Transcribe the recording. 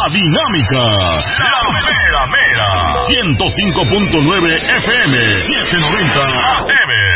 La Dinámica, la mera mera, 105.9 FM, 790 AM.